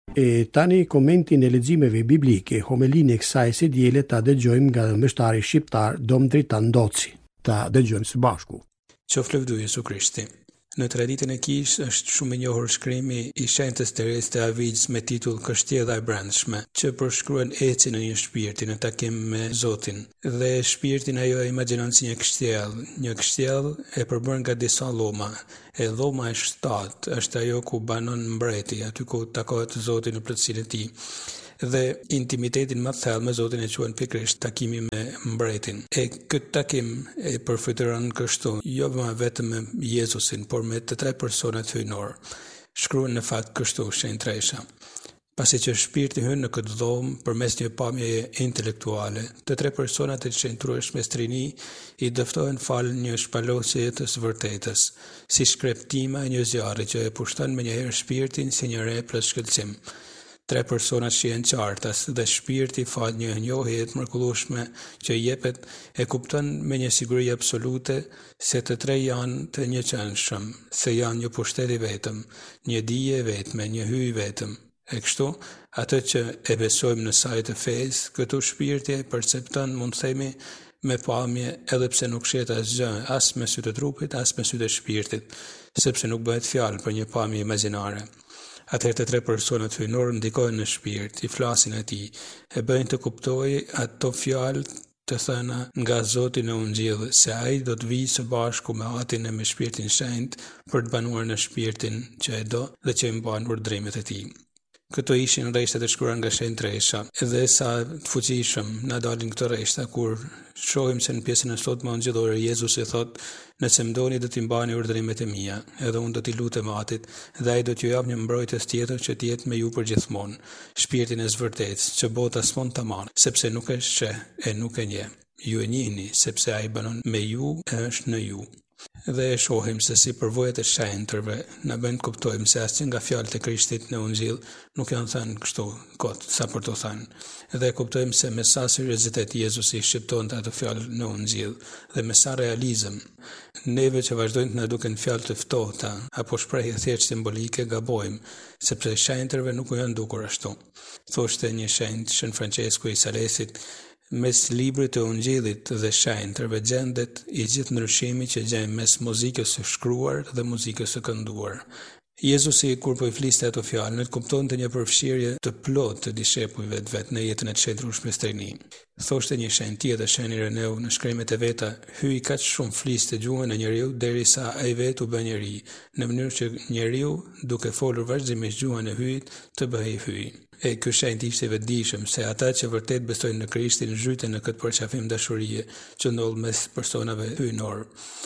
E tani komentin e leximeve biblike, homelinë e kësaj së diele ta dëgjojmë nga mbështari shqiptar Dom Dritan Ndoci. Ta dëgjojmë së bashku. Qoftë lëvdu Jezu Krishti. Në traditën e Kish është shumë i njohur shkrimi i shenjtës Teresë të Avigjës me titull Kështjella e brendshme, që përshkruan ecjen në një shpirti në takim me Zotin. Dhe shpirtin ajo e imagjinon si një kështjellë e përbërë nga disa lloma. E lloma e 7 është ajo ku banon mbreti, aty ku takohet Zoti në plotësinë e tij. Dhe intimitetin më të thellë me Zotin e quajnë pikërisht takimi me mbretin. E këtë takim e përfituron kështu, jo vetëm me Jezusin, por me të tre personat hyjnor. Shkruan në fakt kështu shenjtë Tresha. Pasi që shpirti hyn në këtë dhomë përmes një pamjeje intelektuale, të tre personat e shenjtruar me strini i dëftohen fal një shpalosje të së vërtetës, si shkreptima e një zjarri që e pushton menjëherë shpirtin si një re plot shkëlqim. Tre personat shihen qartas dhe shpirti fal një njohje të mrekullueshme që jepet e kupton me një siguri absolute se të tre janë të njëjtëshëm, se janë një pushtet i vetëm, një dije e vetme, një hyj vetëm. E kështu, atë që e besojmë në sajt e fesë, këtu shpirti e percepton, mund të themi, me pamje, edhe pse nuk shihet asgjë, as me sy të trupit, as me sy të shpirtit, sepse nuk bëhet fjalë për një pamje imagjinare. Atëherë të tre personat hyjnor ndikojnë në shpirt, i flasin atij, e bëjnë të kuptojë ato fjalë të thëna nga Zoti në Ungjell, se ai do të vijë së bashku me Atin e me Shpirtin Shenjt për të banuar në shpirtin që e do dhe që i mban urdhrimet e tij. Këto ishin rreshtat e shkruara nga shenjtë Tresha, edhe sa të fuqishëm na dalin këto rreshta kur shohim se në pjesën e sotme ungjillore Jezusi thotë: "Nëse më doni do t'i mbani urdhrimet e mia, edhe unë do t'i lutem Atit, dhe ai do t'ju jap një mbrojtës tjetër që të jetë me ju përgjithmonë, shpirtin e zvërtetës, që bota s'mund ta marrë, sepse nuk e sheh e nuk e njeh. Ju e njihni, sepse ai banon me ju e është në ju." Dhe e shohim se si përvojat e shenjtërve na bëjnë të kuptojmë se asnjë nga fjalët e Krishtit në Ungjil nuk janë thënë kështu kot sa për të thënë. Dhe e kuptojmë se me sa seriozitet Jezusi shqiptonte ato fjalë në Ungjil dhe me sa realizëm. Neve që vazhdojnë të na duken fjalë të ftohta apo shprehje thjesht simbolike gabojmë, sepse shenjtërve nuk u janë dukur ashtu. Thoshte një shenjtë Shën Francesku i Salesit: "Mes librit të Ungjillit dhe shenjtërve gjendet i gjithë ndryshimi që gjejmë mes muzikës së shkruar dhe muzikës së kënduar." Jezusi, kur po i fliste ato fjalë, ne kuptonte një përfshirje të plotë të dishepujve të vet në jetën e të shenjtrueshme strini. Thoshte një shenjtë tjetër, shenjtë Ireneu, në shkrimet e veta: "Hyi kaq shumë fliste gjuhën e njeriu derisa ai vetë u bë njeri, në mënyrë që njeriu, duke folur vazhdimisht gjuhën e hyjit, të bëhej hyj." E ky shenjtë ishte i vetëdijshëm se ata që vërtet besojnë në Krishtin zhyten në këtë përqafim dashurie që ndodh mes personave hyjnor.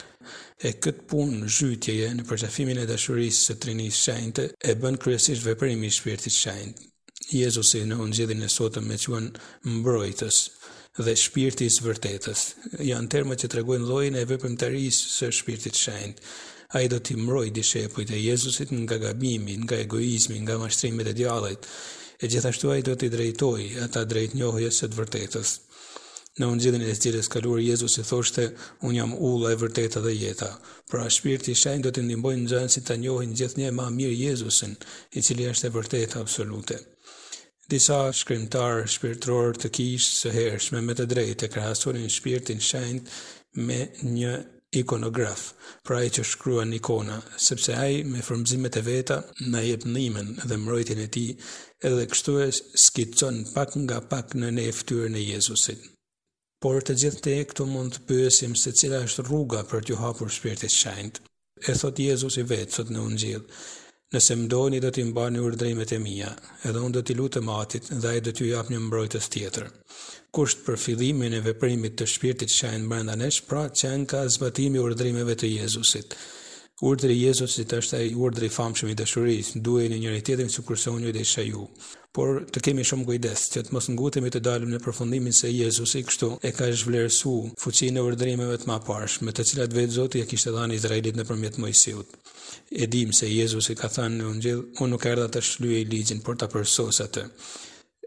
E këtë punë zhytjeje në përqafimin e dashurisë së Trinisë Shenjte e bën kryesisht veprimi i Shpirtit Shenjt. Jezusi në Ungjillin e sotëm e quajnë mbrojtës dhe shpirti i së vërtetës. Janë terma që tregojnë llojin e veprimtarisë së Shpirtit Shenjt. Ai do t'i mbrojë dishepujt e Jezusit nga gabimi, nga egoizmi, nga mashtrimet e djallit. E gjithashtu ai do t'i drejtojë ata drejt njohjes së të vërtetës. Në Ungjillin e Zgjedhjes kaluar Jezusi thoshte: "Unë jam ulla e vërteta dhe jeta." Pra Shpirti i Shenjtë do t'i ndihmojë nxënësit ta njohin gjithnjë më mirë Jezusin, i cili është e vërteta absolute. Disa shkrimtarë shpirtëror të Kish së hershme me të drejtë e krahasonin Shpirtin Shenjtë me një ikonograf, pra ai që shkruan ikona, sepse ai me frymëzimet e veta na jep ndihmën dhe mbrojtjen e tij, edhe kështu e skicon pak nga pak në ne fytyrën e Jezusit. Por të gjithë ne këtu mund të pyesim se cila është rruga për t'ju hapur Shpirtit Shenjtë. E thot Jezusi vetë sot në Ungjill: "Nëse më doni do t'i mbani urdhrimet e mia, edhe unë do t'i lutem Atit dhe ai do t'ju jap një mbrojtës tjetër." Kusht për fillimin e veprimit të Shpirtit Shenjtë brenda nesh, pra që ka zbatimi i urdhrimeve të Jezusit. Urdhri i Jezusit është ai urdhri i famshëm i dashurisë: "Duheni njëri tjetrin sikurse unë ju desha ju." Por të kemi shumë kujdes që të mos ngutemi të dalim në përfundimin se Jezusi kështu e ka zhvlerësuar fuqinë e urdhrimeve të mëparshme, të cilat vetë Zoti e kishte dhënë Izraelit nëpërmjet Mojsiut. E dim se Jezusi ka thënë në Ungjil: "Unë nuk erdha të shlyej ligjin, por ta përsos atë."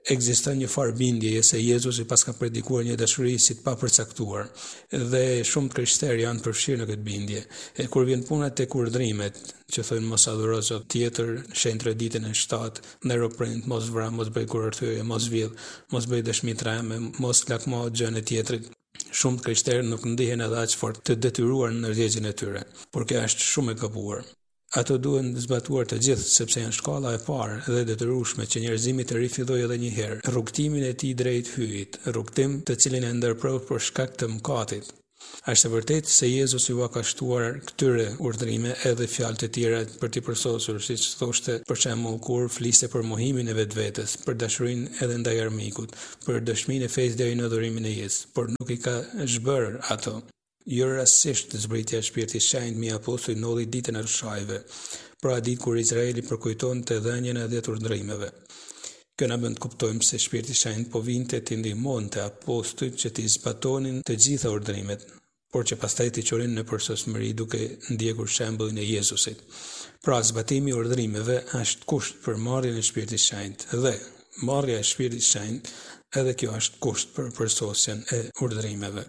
ekziston një farë bindje se Jezusi pas ka predikuar një dashuri si të papërcaktuar, dhe shumë krishterë janë përfshirë në këtë bindje. E kur vjen puna tek urdhrimet, që thonë mos adhuro zot tjetër, shenjtë ditën e 7, ndero prind, mos vra, mos bëj kurorthyje, mos vill, mos bëj dëshmi treme, mos lakmo gjën e tjetrit. Shumë krishterë nuk ndihen edhe aq fort të detyruar në ndërgjegjjen e tyre, por kjo është shumë e gabuar. Ato duhen zbatuar të gjithë, sepse janë shkalla e parë dhe detyrueshme që njerëzimi të rifillojë edhe një herë rrugtimin e tij drejt hyjit, rrugtim të cilin e ndërprov për shkak të mëkatit. Është e vërtetë se Jezusi u ka shtuar këtyre urdhrime edhe fjalë të tjera për t'i përsosur, siç thoshte për shembull kur fliste për mohimin e vetvetes, për dashurinë edhe ndaj armikut, për dëshminë e fesë deri në adhurimin e jetës, por nuk i ka zhbër ato. Jo rastësisht zbritja e Shpirtit Shenjtë mbi apostujt ndodhi ditën e Shajve, pra ditë kur Izraeli përkujtonte dhënien e 10 urdhrimeve. Kjo na bën të kuptojmë se Shpirti Shenjtë po vinte të ndihmonte apostujt që të zbatonin të gjitha urdhrimet, por që pastaj të qonin në përsosmëri duke ndjekur shembullin e Jezusit. Pra zbatimi i urdhrimeve është kusht për marrjen e Shpirtit Shenjtë dhe marrja e Shpirtit Shenjtë edhe kjo është kusht për përsosjen e urdhrimeve.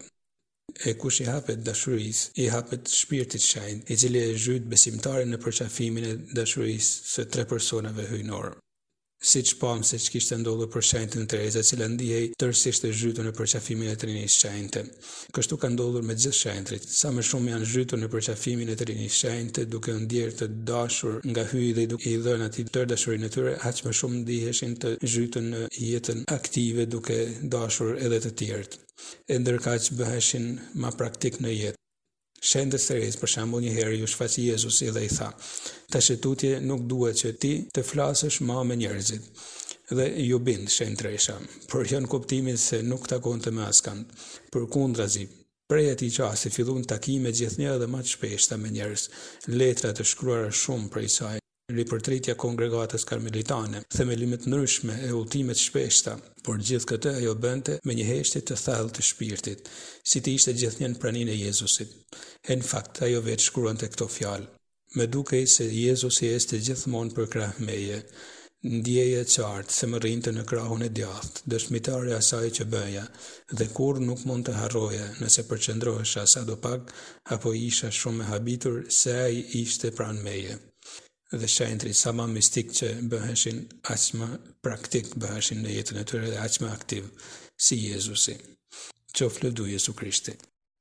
E kush i hapet dashurisë, i hapet Shpirtit Shenjtë, i cili e zhyt besimtarin në përqafimin e dashurisë së 3 personave hyjnor. Siç pam se ç'kishte ndodhur për shenjtën Tereza, e cila ndihej tërësisht e zhytur në përqafimin e Trinisë Shenjtë. Kështu ka ndodhur me gjithë shenjtrit. Sa më shumë janë zhytur në përqafimin e Trinisë Shenjtë, duke u ndjerë të dashur nga hyji dhe duke i dhënë atij tërë dashurinë e tyre, aq më shumë ndiheshin të zhytur në jetën aktive duke dashur edhe të tjerët. E ndërkaq bëheshin ma praktik në jetë. Shenjtës Terezë për shembull një herë ju shfaqi Jezusi dhe i tha: "Tash tutje nuk duhet që ti të flasësh më me njerëzit." Dhe ju bind shenjtë Teresha, por jo në kuptimin se nuk takonte me askënd. Përkundrazi, prej atij çasti filluan takime gjithnjë dhe më të shpeshta me njerëz, letra të shkruara shumë prej saj, ripërtritja kongregatës karmelitane, themelimet ndryshme e udhëtime të shpeshta, por gjithë këtë ajo bënte me një heshtje të thellë të shpirtit, si të ishte gjithnjë në praninë e Jezusit. E në fakt, ajo vetë shkruante këto fjalë: "Me dukej se Jezusi este gjithmonë për krah meje, ndjeje qartë se më rrinte në krahun e djathtë, dëshmitare asaj që bëja, dhe kur nuk mund të harroja nëse përqendrohesha sado pak apo isha shumë e habitur se ai ishte pranë meje." Dhe shenjtrit sa më mistik që bëheshin, aq më praktik bëheshin në jetën e tyre dhe aq më aktiv, si Jezusi. Qoftë lëvduar Jezu Krishti.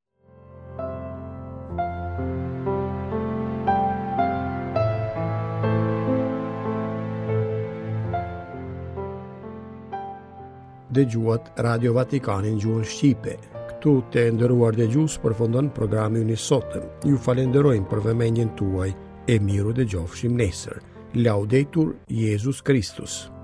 Dëgjuat Radio Vatikanin gjuhën Shqipe. Këtu të nderuar dëgjues përfundon programi i sotëm. Ju falenderojmë për vëmendjen tuaj. E miru dhe gjofshim nesër. Laudetur Jesus Christus.